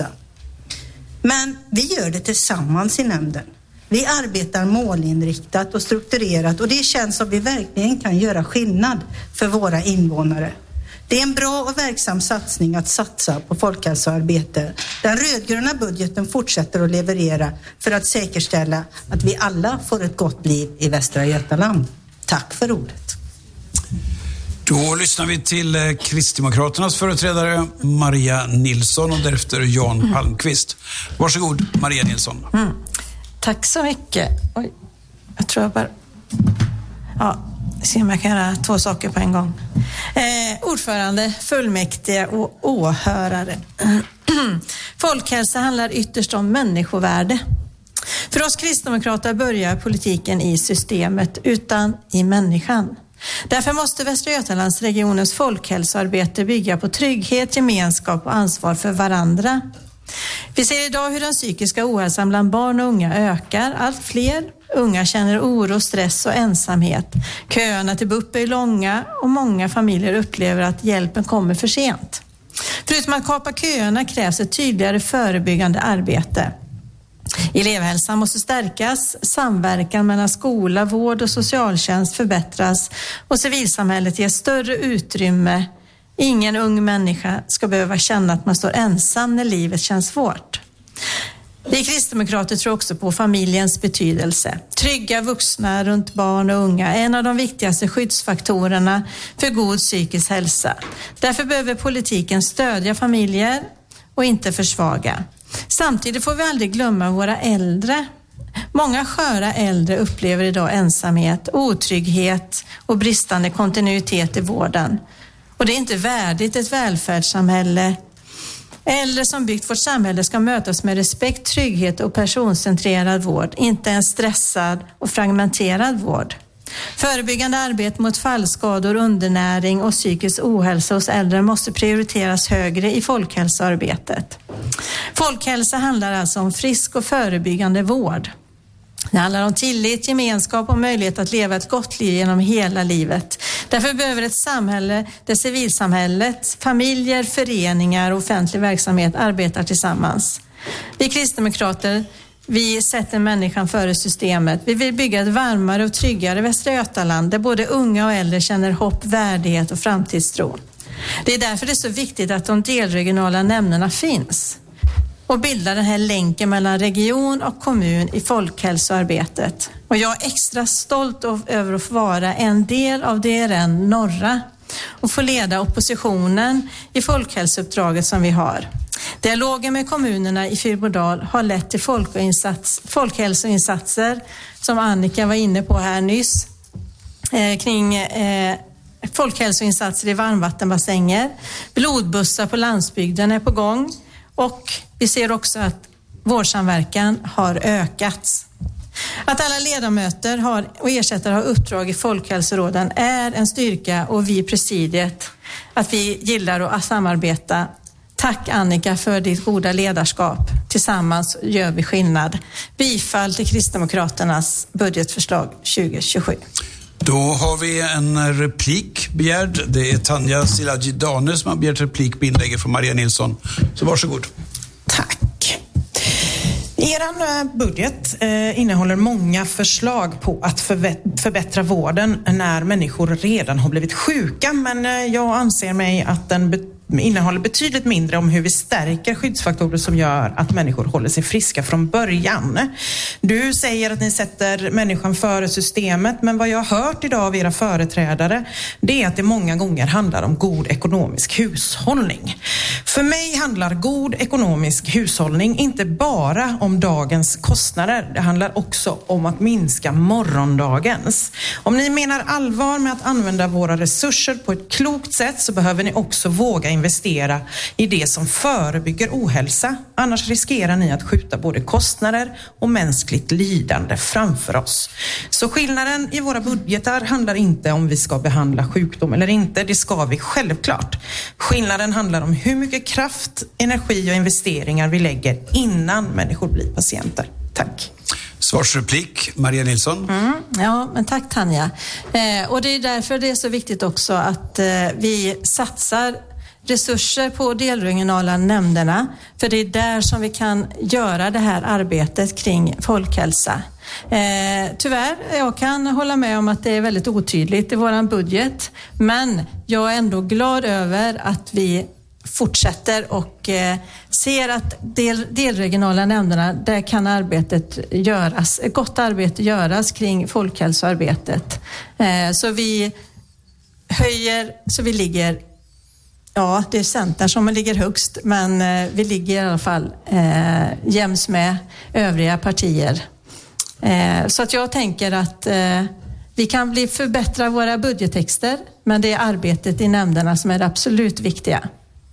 Men vi gör det tillsammans i nämnden. Vi arbetar målinriktat och strukturerat, och det känns som vi verkligen kan göra skillnad för våra invånare. Det är en bra och verksam satsning att satsa på folkhälsoarbete. Den rödgröna budgeten fortsätter att leverera för att säkerställa att vi alla får ett gott liv i Västra Götaland. Tack för ordet. Då lyssnar vi till Kristdemokraternas företrädare Maria Nilsson och därefter Jan mm. Palmqvist. Varsågod, Maria Nilsson. Mm. Tack så mycket. Oj, jag tror jag bara... Ja, se om jag kan göra två saker på en gång. Eh, ordförande, fullmäktige och åhörare. Folkhälsa handlar ytterst om människovärde. För oss kristdemokrater börjar politiken i systemet utan i människan. Därför måste Västra Götalandsregionens folkhälsoarbete bygga på trygghet, gemenskap och ansvar för varandra. Vi ser idag hur den psykiska ohälsan bland barn och unga ökar. Allt fler unga känner oro, stress och ensamhet. Köerna till B U P är långa och många familjer upplever att hjälpen kommer för sent. Förutom att kapa köerna krävs ett tydligare förebyggande arbete. Elevhälsan måste stärkas, samverkan mellan skola, vård och socialtjänst förbättras och civilsamhället ges större utrymme. Ingen ung människa ska behöva känna att man står ensam när livet känns svårt. Vi kristdemokrater tror också på familjens betydelse. Trygga vuxna runt barn och unga är en av de viktigaste skyddsfaktorerna för god psykisk hälsa. Därför behöver politiken stödja familjer och inte försvaga. Samtidigt får vi aldrig glömma våra äldre. Många sköra äldre upplever idag ensamhet, otrygghet och bristande kontinuitet i vården. Och det är inte värdigt ett välfärdssamhälle. Äldre som byggt vårt samhälle ska mötas med respekt, trygghet och personcentrerad vård, inte en stressad och fragmenterad vård. Förebyggande arbete mot fallskador, undernäring och psykisk ohälsa hos äldre måste prioriteras högre i folkhälsoarbetet. Folkhälsa handlar alltså om frisk och förebyggande vård. Det handlar om tillit, gemenskap och möjlighet att leva ett gott liv genom hela livet. Därför behöver ett samhälle där civilsamhället, familjer, föreningar och offentlig verksamhet arbetar tillsammans. Vi kristdemokrater, vi sätter människan före systemet. Vi vill bygga ett varmare och tryggare Västra Götaland där både unga och äldre känner hopp, värdighet och framtidstro. Det är därför det är så viktigt att de delregionala nämnderna finns och bildar den här länken mellan region och kommun i folkhälsoarbetet. Och jag är extra stolt över att få vara en del av D R N Norra och få leda oppositionen i folkhälsouppdraget som vi har. Dialogen med kommunerna i Fyrbodal har lett till folkinsats, folkhälsoinsatser som Annika var inne på här nyss eh, kring eh, folkhälsoinsatser i varmvattenbassänger. Blodbussar på landsbygden är på gång och vi ser också att vårdsamverkan har ökats. Att alla ledamöter har, och ersättare har uppdrag i folkhälsoråden är en styrka och vi i presidiet att vi gillar att samarbeta. Tack Annika för ditt goda ledarskap. Tillsammans gör vi skillnad. Bifall till Kristdemokraternas budgetförslag tjugo tjugosju. Då har vi en replik begärd. Det är Tanja Silaji Dane som har begärt replik på inlägget från Maria Nilsson. Så varsågod. Tack. Er budget eh, innehåller många förslag på att förve- förbättra vården när människor redan har blivit sjuka. Men eh, jag anser mig att den be- innehåller betydligt mindre om hur vi stärker skyddsfaktorer som gör att människor håller sig friska från början. Du säger att ni sätter människan före systemet, men vad jag har hört idag av era företrädare, det är att det många gånger handlar om god ekonomisk hushållning. För mig handlar god ekonomisk hushållning inte bara om dagens kostnader. Det handlar också om att minska morgondagens. Om ni menar allvar med att använda våra resurser på ett klokt sätt så behöver ni också våga investera i det som förebygger ohälsa. Annars riskerar ni att skjuta både kostnader och mänskligt lidande framför oss. Så skillnaden i våra budgetar handlar inte om vi ska behandla sjukdom eller inte. Det ska vi självklart. Skillnaden handlar om hur mycket kraft, energi och investeringar vi lägger innan människor blir patienter. Tack. Svarsreplik, Maria Nilsson. Mm, ja, men tack Tanja. Eh, och det är därför det är så viktigt också att eh, vi satsar resurser på delregionala nämnderna, för det är där som vi kan göra det här arbetet kring folkhälsa. Eh, tyvärr, jag kan hålla med om att det är väldigt otydligt i våran budget, men jag är ändå glad över att vi fortsätter och eh, ser att del, delregionala nämnderna, där kan arbetet göras, ett gott arbete göras kring folkhälsoarbetet. Eh, så vi höjer, så vi ligger, ja det är Centern som ligger högst, men eh, vi ligger i alla fall eh, jäms med övriga partier. Eh, så att jag tänker att eh, vi kan bli förbättra våra budgettexter, men det är arbetet i nämnderna som är det absolut viktiga.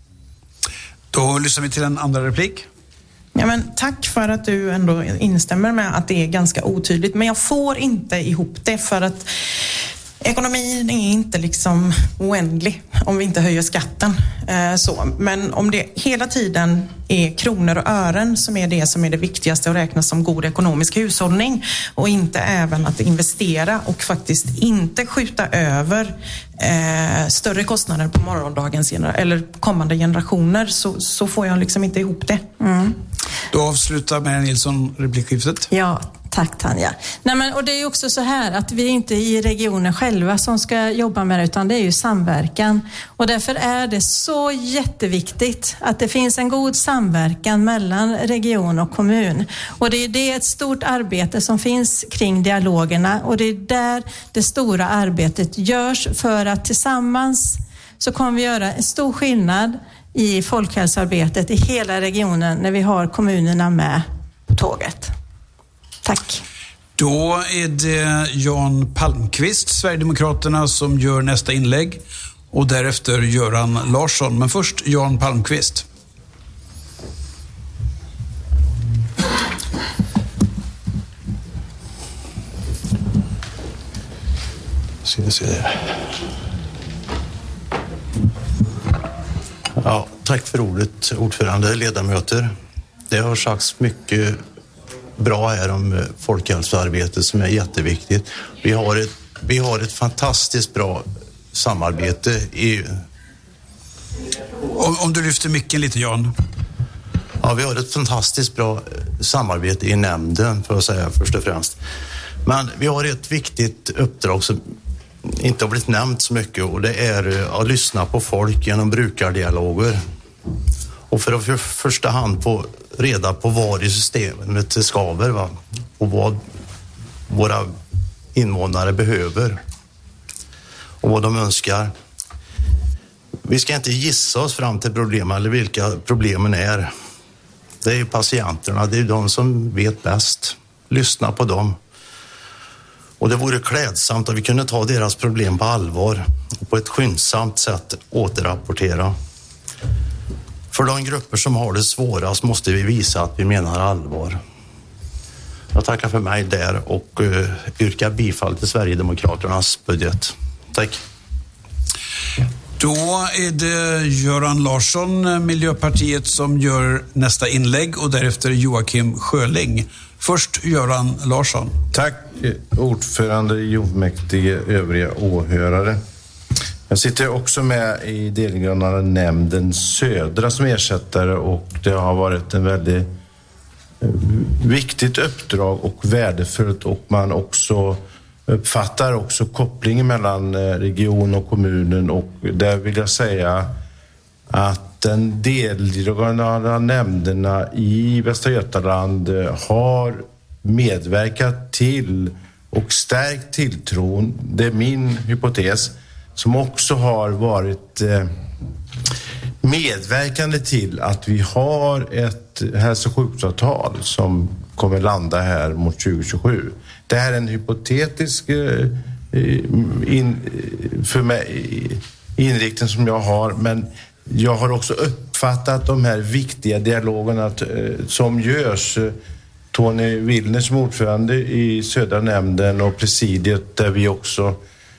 Då lyssnar vi till en andra replik. Ja, men tack för att du ändå instämmer med att det är ganska otydligt. Men jag får inte ihop det, för att ekonomin är inte liksom oändlig om vi inte höjer skatten. Eh, så. Men om det hela tiden är kronor och ören som är det som är det viktigaste att räkna som god ekonomisk hushållning, och inte även att investera och faktiskt inte skjuta över eh, större kostnader på morgondagens gener- eller kommande generationer, så, så får jag liksom inte ihop det. Mm. Då avslutar Maria Nilsson replikskiftet. Ja, tack Tanja. Nej, men, och det är ju också så här att vi är inte i regionen själva som ska jobba med det, utan det är ju samverkan. Och därför är det så jätteviktigt att det finns en god samverkan mellan region och kommun. Och det är det ett stort arbete som finns kring dialogerna, och det är där det stora arbetet görs, för att tillsammans så kommer vi göra en stor skillnad i folkhälsoarbetet i hela regionen när vi har kommunerna med på tåget. Tack. Då är det Jan Palmqvist, Sverigedemokraterna, som gör nästa inlägg, och därefter Göran Larsson. Men först Jan Palmqvist. Ska vi se det. Ja, tack för ordet, ordförande, ledamöter. Det har sagts mycket bra här om folkhälsoarbetet som är jätteviktigt. Vi har ett, vi har ett fantastiskt bra samarbete i... Om, om du lyfter micken lite, Jan. Ja, vi har ett fantastiskt bra samarbete i nämnden, för att säga först och främst. Men vi har ett viktigt uppdrag som inte har blivit nämnt så mycket, och det är att lyssna på folk genom brukardialoger. Och för att för första hand få reda på var i systemet det skaver, va? Och vad våra invånare behöver och vad de önskar. Vi ska inte gissa oss fram till problem eller vilka problemen är. Det är ju patienterna, det är de som vet bäst. Lyssna på dem. Och det vore klädsamt att vi kunde ta deras problem på allvar och på ett skyndsamt sätt återrapportera. För de grupper som har det svårast måste vi visa att vi menar allvar. Jag tackar för mig där och uh, yrkar bifall till Sverigedemokraternas budget. Tack. Då är det Göran Larsson, Miljöpartiet, som gör nästa inlägg och därefter Joakim Sjöling. Först Göran Larsson. Tack ordförande i fullmäktige, övriga åhörare. Jag sitter också med i delregionala nämnden Södra som ersättare och det har varit en väldigt viktigt uppdrag och värdefullt och man också uppfattar också kopplingen mellan region och kommunen och där vill jag säga att den delregionala nämnderna i Västra Götaland har medverkat till och stärkt tilltron, det är min hypotes, som också har varit medverkande till att vi har ett hälso- och sjukvårdsavtal som kommer landa här mot tjugo tjugosju. Det här är en hypotetisk in, för mig, inriktning som jag har, men jag har också uppfattat de här viktiga dialogerna som görs. Tony Willner som ordförande i Södra nämnden och presidiet där vi också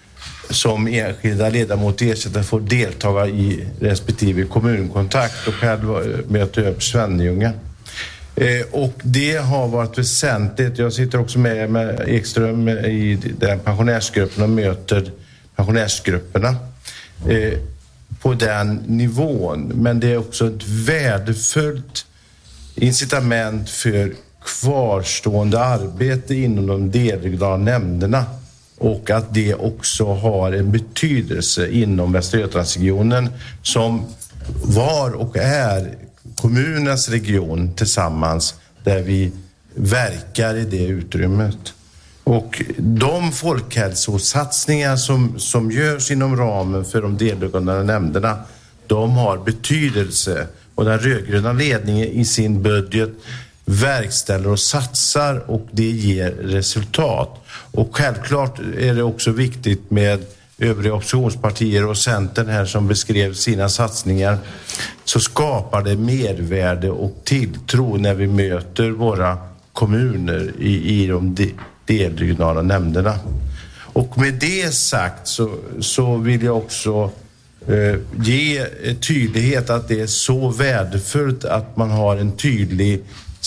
som enskilda ledamot ersättare får deltaga i respektive kommunkontakt och själv möter upp Svenljunga. Eh, och det har varit väsentligt. Jag sitter också med, med Ekström i den pensionärsgruppen och möter pensionärsgrupperna eh, på den nivån. Men det är också ett värdefullt incitament för kvarstående arbete inom de delregionala nämnderna och att det också har en betydelse inom Västra Götalandsregionen som var och är kommunens region tillsammans där vi verkar i det utrymmet. Och de folkhälsosatsningar som, som görs inom ramen för de delregionala nämnderna, de har betydelse och den rödgröna ledningen i sin budget verkställer och satsar och det ger resultat. Och självklart är det också viktigt med övriga oppositionspartier och Centern här som beskrev sina satsningar, så skapar det mervärde och tilltro när vi möter våra kommuner i, i de delregionala nämnderna. Och med det sagt så, så vill jag också eh, ge tydlighet att det är så värdefullt att man har en tydlig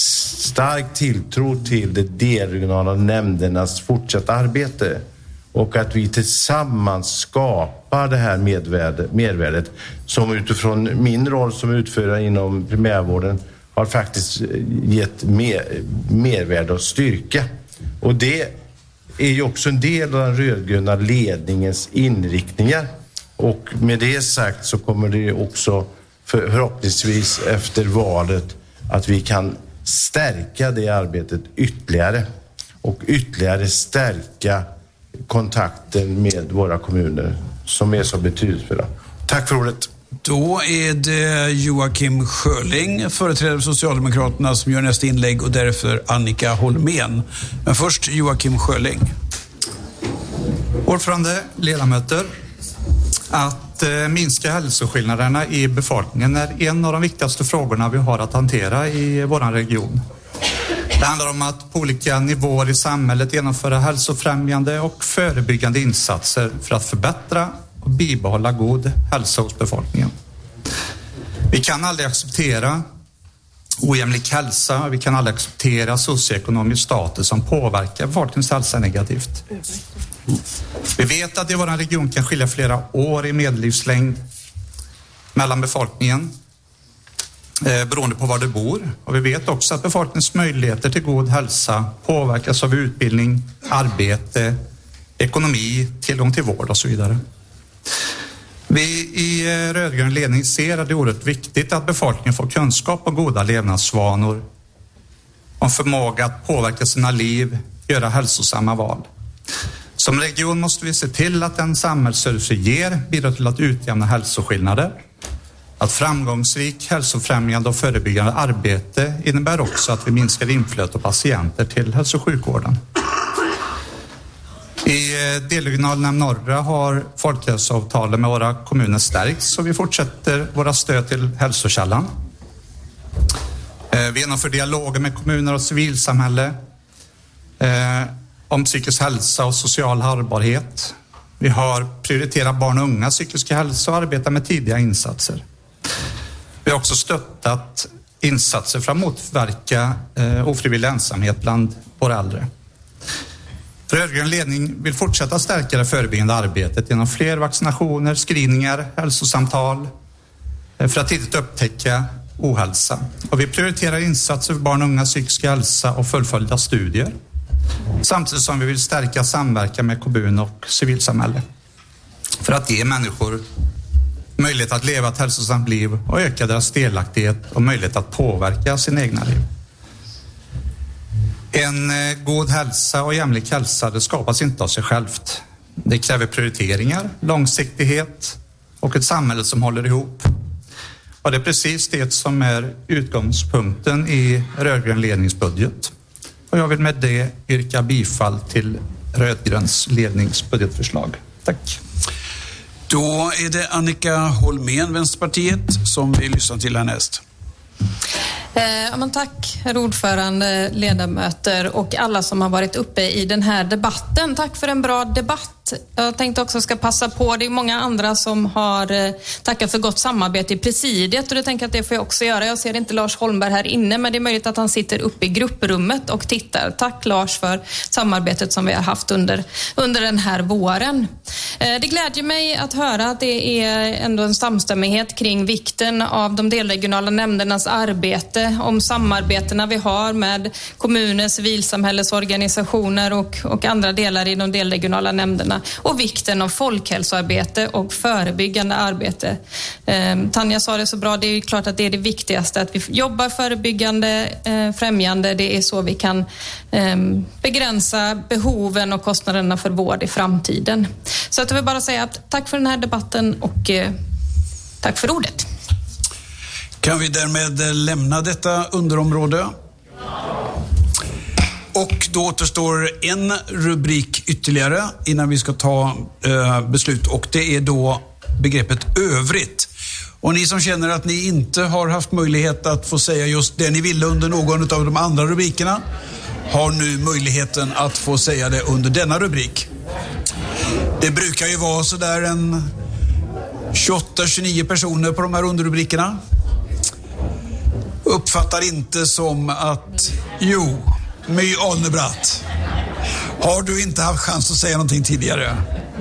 stark tilltro till de delregionala nämndernas fortsatta arbete och att vi tillsammans skapar det här medvärde, mervärdet som utifrån min roll som utförare inom primärvården har faktiskt gett mer, mervärde och styrka. Och det är ju också en del av den rödgröna ledningens inriktningar och med det sagt så kommer det också förhoppningsvis efter valet att vi kan stärka det arbetet ytterligare och ytterligare stärka kontakten med våra kommuner som är så betydelsefulla. Tack för ordet. Då är det Joakim Sjöling, företrädare för Socialdemokraterna, som gör nästa inlägg och därefter Annika Holmén. Men först Joakim Sjöling. Ordförande, ledamöter. Att eh, minska hälsoskillnaderna i befolkningen är en av de viktigaste frågorna vi har att hantera i vår region. Det handlar om att på olika nivåer i samhället genomföra hälsofrämjande och förebyggande insatser för att förbättra och bibehålla god hälsa hos befolkningen. Vi kan aldrig acceptera ojämlik hälsa, vi kan aldrig acceptera socioekonomisk status som påverkar befolkningens hälsa negativt. Vi vet att i vår region kan skilja flera år i medellivslängd mellan befolkningen eh, beroende på var du bor. Och vi vet också att befolkningens möjligheter till god hälsa påverkas av utbildning, arbete, ekonomi, tillgång till vård och så vidare. Vi i rödgrön ledning ser att det är oerhört viktigt att befolkningen får kunskap om goda levnadsvanor, om förmåga att påverka sina liv, göra hälsosamma val. Som region måste vi se till att den samhällsservice vi ger bidrar till att utjämna hälsoskillnader. Att framgångsrik hälsofrämjande och förebyggande arbete innebär också att vi minskar inflödet av patienter till hälso- och sjukvården. I delregionalnämnd norra har folkhälsoavtalet med våra kommuner stärkts och vi fortsätter våra stöd till hälsokällan. Vi genomför dialoger med kommuner och civilsamhälle om psykisk hälsa och social hållbarhet. Vi har prioriterat barn och ungas psykiska hälsa och arbetat med tidiga insatser. Vi har också stöttat insatser för att motverka eh, ofrivillig ensamhet bland våra äldre. Rödgrön ledning vill fortsätta stärka det förebyggande arbetet genom fler vaccinationer, screeningar, hälsosamtal eh, för att tidigt upptäcka ohälsa. Och vi prioriterar insatser för barn och ungas psykiska hälsa och fullföljda studier. Samtidigt som vi vill stärka samverkan med kommun och civilsamhälle för att ge människor möjlighet att leva ett hälsosamt liv och öka deras delaktighet och möjlighet att påverka sin egna liv. En god hälsa och jämlik hälsa, det skapas inte av sig självt. Det kräver prioriteringar, långsiktighet och ett samhälle som håller ihop. Och det är precis det som är utgångspunkten i rödgrön ledningsbudget. Och jag vill med det yrka bifall till rödgröns ledningsbudgetförslag. Tack. Då är det Annika Holmén, Vänsterpartiet, som vi lyssnar till härnäst. Eh, men tack, herr ordförande, ledamöter och alla som har varit uppe i den här debatten. Tack för en bra debatt. Jag tänkte också ska passa på, det är många andra som har eh, tackat för gott samarbete i presidiet och det tänker jag att det får jag också göra. Jag ser inte Lars Holmberg här inne, men det är möjligt att han sitter uppe i grupprummet och tittar. Tack Lars för samarbetet som vi har haft under, under den här våren. Eh, det glädjer mig att höra att det är ändå en samstämmighet kring vikten av de delregionala nämndernas arbete, om samarbetena vi har med kommuner, civilsamhällesorganisationer och, och andra delar i de delregionala nämnderna och vikten av folkhälsoarbete och förebyggande arbete. Eh, Tanja sa det så bra, det är ju klart att det är det viktigaste, att vi jobbar förebyggande, eh, främjande, det är så vi kan eh, begränsa behoven och kostnaderna för vård i framtiden. Så att jag vill bara säga att tack för den här debatten och eh, tack för ordet. Kan vi därmed lämna detta underområde? Och då återstår en rubrik ytterligare innan vi ska ta eh, beslut, och det är då begreppet övrigt. Och ni som känner att ni inte har haft möjlighet att få säga just det ni ville under någon av de andra rubrikerna har nu möjligheten att få säga det under denna rubrik. Det brukar ju vara så där en tjugoåtta tjugonio personer på de här underrubrikerna. Uppfattar inte som att jo, My Alnebratt, har du inte haft chans att säga någonting tidigare?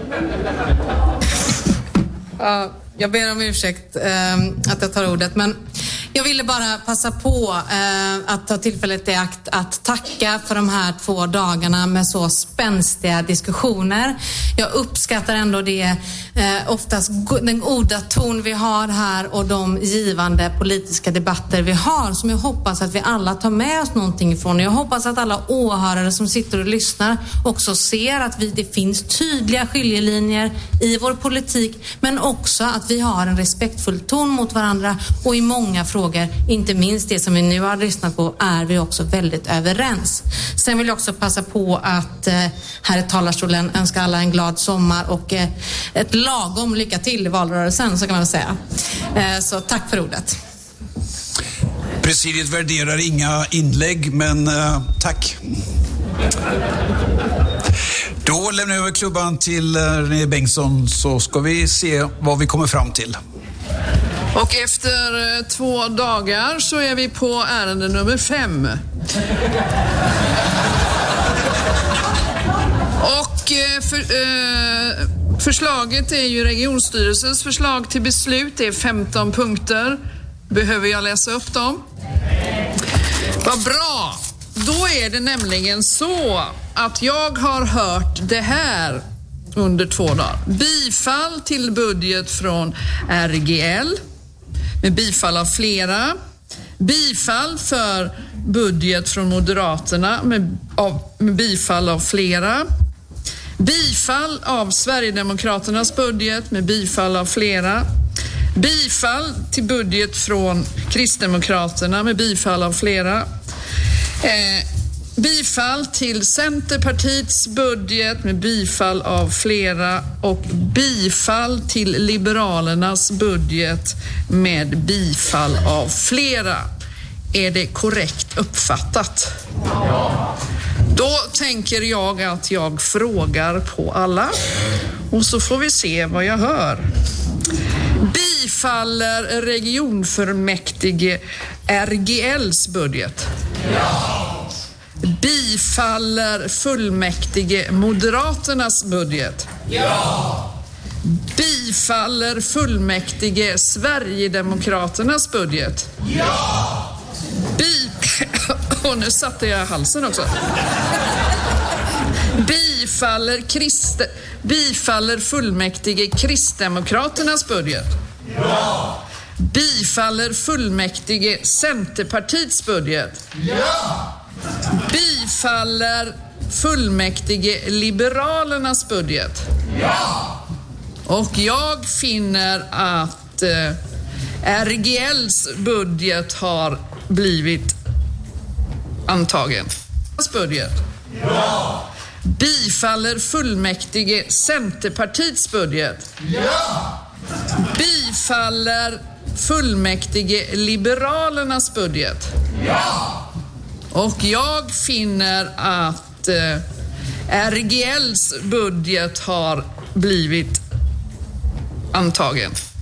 Ja, jag ber om ursäkt eh, att jag tar ordet, men jag ville bara passa på eh, att ta tillfället i akt att tacka för de här två dagarna med så spänstiga diskussioner. Jag uppskattar ändå det, eh, oftast den goda ton vi har här och de givande politiska debatter vi har, som jag hoppas att vi alla tar med oss någonting ifrån. Jag hoppas att alla åhörare som sitter och lyssnar också ser att vi, det finns tydliga skiljelinjer i vår politik, men också att vi har en respektfull ton mot varandra, och i många frågor, inte minst det som vi nu har lyssnat på, är vi också väldigt överens. Sen vill jag också passa på att eh, här i talarstolen önska alla en glad sommar och eh, ett lagom lycka till i valrörelsen, så kan man väl säga. Eh, så tack för ordet. Presidiet värderar inga inlägg, men eh, tack. Då lämnar jag över klubban till eh, René Bengtsson, så ska vi se vad vi kommer fram till. Och efter två dagar så är vi på ärende nummer fem. Och för, eh, förslaget är ju regionstyrelsens förslag till beslut. Det är femton punkter. Behöver jag läsa upp dem? Vad bra! Då är det nämligen så att jag har hört det här under två dagar. Bifall till budget från R G L. Med bifall av flera. Bifall för budget från Moderaterna med, av, med bifall av flera. Bifall av Sverigedemokraternas budget med bifall av flera. Bifall till budget från Kristdemokraterna med bifall av flera. Eh, bifall till Centerpartiets budget med bifall av flera, och bifall till Liberalernas budget med bifall av flera. Är det korrekt uppfattat? Ja. Då tänker jag att jag frågar på alla Och så får vi se vad jag hör. Bifaller regionfullmäktige R G L:s budget? Ja. Bifaller fullmäktige Moderaternas budget? Ja. Bifaller fullmäktige Sverigedemokraternas budget? Ja. Bi... Och nu satte jag halsen också. Bifaller, Krist... Bifaller fullmäktige Kristdemokraternas budget? Ja. Bifaller fullmäktige Centerpartiets budget? Ja. Bifaller fullmäktige Liberalernas budget? Ja. Och jag finner att eh, R G L:s budget har blivit antagen. Budget? Ja. Bifaller fullmäktige Centerpartiets budget? Ja. Bifaller fullmäktige Liberalernas budget? Ja. Och jag finner att eh, R G L:s budget har blivit antagen.